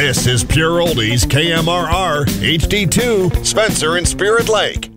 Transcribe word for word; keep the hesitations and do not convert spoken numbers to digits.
This is Pure Oldies K M R R H D two, Spencer and Spirit Lake.